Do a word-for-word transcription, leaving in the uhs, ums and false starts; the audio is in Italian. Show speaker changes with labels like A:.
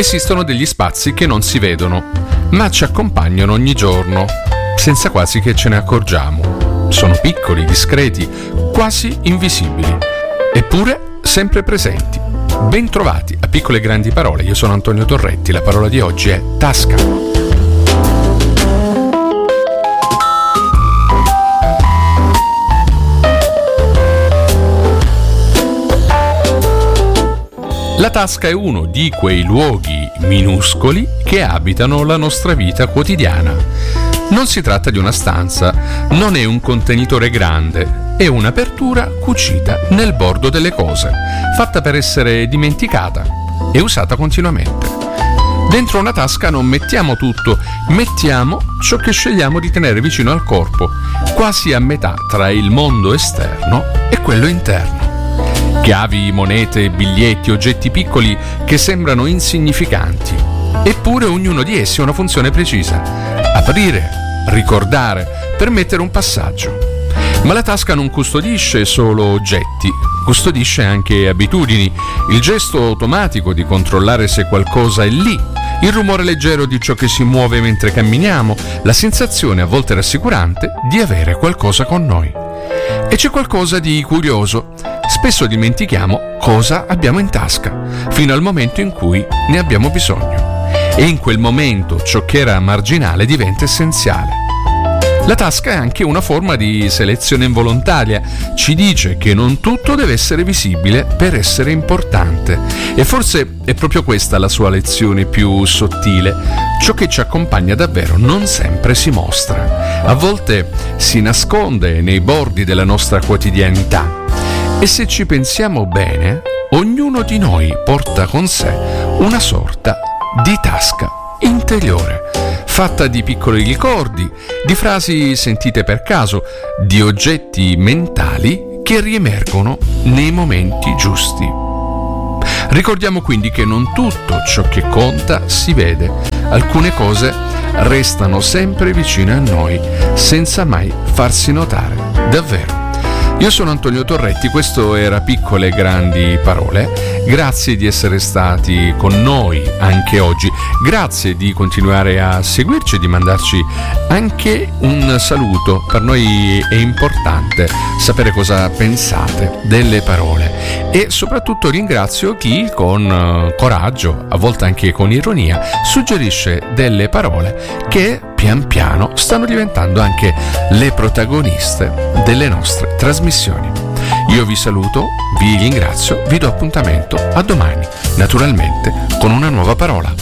A: esistono degli spazi che non si vedono, ma ci accompagnano ogni giorno, senza quasi che ce ne accorgiamo. Sono piccoli, discreti, quasi invisibili, eppure sempre presenti. Ben trovati a Piccole e Grandi Parole, io sono Antonio Torretti, la parola di oggi è tasca. La tasca è uno di quei luoghi minuscoli che abitano la nostra vita quotidiana. Non si tratta di una stanza, non è un contenitore grande, è un'apertura cucita nel bordo delle cose, fatta per essere dimenticata e usata continuamente. Dentro una tasca non mettiamo tutto, mettiamo ciò che scegliamo di tenere vicino al corpo, quasi a metà tra il mondo esterno e quello interno. Chiavi, monete, biglietti, oggetti piccoli che sembrano insignificanti, eppure ognuno di essi ha una funzione precisa: aprire, ricordare, permettere un passaggio. Ma la tasca non custodisce solo oggetti, custodisce anche abitudini, il gesto automatico di controllare se qualcosa è lì, il rumore leggero di ciò che si muove mentre camminiamo, la sensazione a volte rassicurante di avere qualcosa con noi. E c'è qualcosa di curioso. Spesso dimentichiamo cosa abbiamo in tasca, fino al momento in cui ne abbiamo bisogno. E in quel momento ciò che era marginale diventa essenziale. La tasca è anche una forma di selezione involontaria, ci dice che non tutto deve essere visibile per essere importante. E forse è proprio questa la sua lezione più sottile. Ciò che ci accompagna davvero non sempre si mostra. A volte si nasconde nei bordi della nostra quotidianità. E se ci pensiamo bene, ognuno di noi porta con sé una sorta di tasca interiore, fatta di piccoli ricordi, di frasi sentite per caso, di oggetti mentali che riemergono nei momenti giusti. Ricordiamo quindi che non tutto ciò che conta si vede. Alcune cose restano sempre vicine a noi, senza mai farsi notare. Davvero. Io sono Antonio Torretti, questo era Piccole e Grandi Parole. Grazie di essere stati con noi anche oggi. Grazie di continuare a seguirci e di mandarci anche un saluto. Per noi è importante sapere cosa pensate delle parole. E soprattutto ringrazio chi con coraggio, a volte anche con ironia, suggerisce delle parole che pian piano stanno diventando anche le protagoniste delle nostre trasmissioni. Io vi saluto, vi ringrazio, vi do appuntamento a domani, naturalmente con una nuova parola.